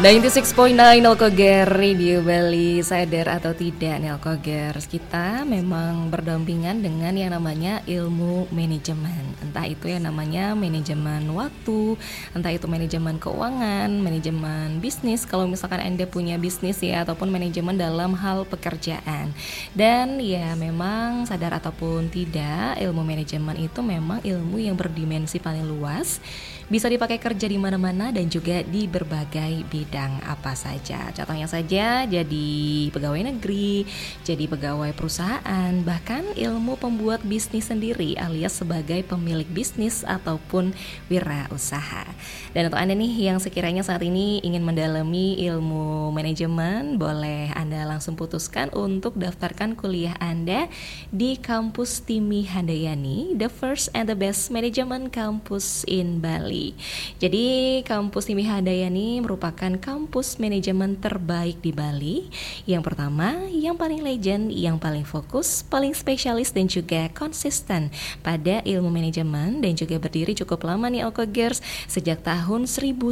96.9 Nelkoger Radio Bali. Sadar atau tidak Nelkogers, kita memang berdampingan dengan yang namanya ilmu manajemen. Entah itu yang namanya manajemen waktu, entah itu manajemen keuangan, manajemen bisnis kalau misalkan Anda punya bisnis ya, ataupun manajemen dalam hal pekerjaan. Dan ya memang sadar ataupun tidak, ilmu manajemen itu memang ilmu yang berdimensi paling luas, bisa dipakai kerja di mana-mana dan juga di berbagai bidang apa saja. Contohnya saja jadi pegawai negeri, jadi pegawai perusahaan, bahkan ilmu pembuat bisnis sendiri alias sebagai pemilik bisnis ataupun wirausaha. Dan untuk Anda nih yang sekiranya saat ini ingin mendalami ilmu manajemen, boleh Anda langsung putuskan untuk daftarkan kuliah Anda di kampus Timi Handayani, the first and the best management campus in Bali. Jadi kampus Timi Handayani merupakan kampus manajemen terbaik di Bali. Yang pertama, yang paling legend, yang paling fokus, paling spesialis dan juga konsisten pada ilmu manajemen dan juga berdiri cukup lama nih Nelkogers, sejak tahun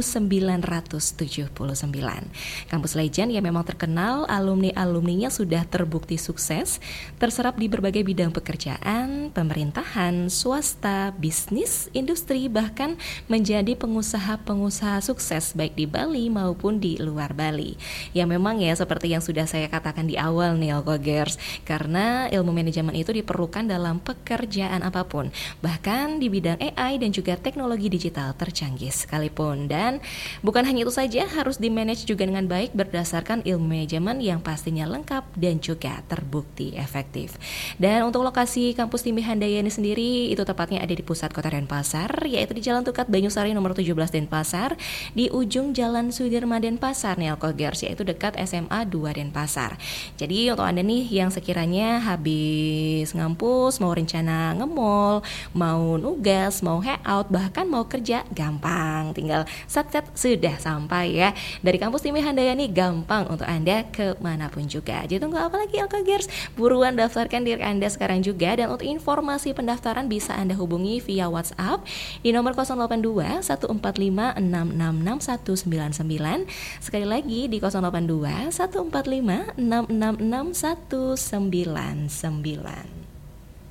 1979. Kampus legend yang memang terkenal, alumni-alumninya sudah terbukti sukses, terserap di berbagai bidang pekerjaan, pemerintahan, swasta, bisnis, industri, bahkan menjadi pengusaha-pengusaha sukses baik di Bali maupun di luar Bali. Yang memang ya seperti yang sudah saya katakan di awal nih Nelkogers, karena ilmu manajemen itu diperlukan dalam pekerjaan apapun, bahkan di bidang AI dan juga teknologi digital tercanggih sekalipun. Dan bukan hanya itu saja, harus di-manage juga dengan baik berdasarkan ilmu manajemen yang pastinya lengkap dan juga terbukti efektif. Dan untuk lokasi kampus Timi Handayani sendiri itu tepatnya ada di pusat kota Denpasar, yaitu di Jalan Tukat Banyusari nomor 17 Denpasar, di ujung Jalan Sudirman Denpasar Nelkogers, yaitu dekat SMA 2 Denpasar. Jadi untuk Anda nih yang sekiranya habis ngampus, mau rencana nge-mall, mau nugas, mau hangout, bahkan mau kerja, gampang, tinggal sat-sat sudah sampai ya. Dari kampus Timi Handayani gampang untuk Anda kemanapun juga. Jadi tunggu apa lagi Nelkogers? Buruan daftarkan diri Anda sekarang juga. Dan untuk informasi pendaftaran bisa Anda hubungi via WhatsApp di nomor 082 145 666 199. Sekali lagi di 082 145 666 199.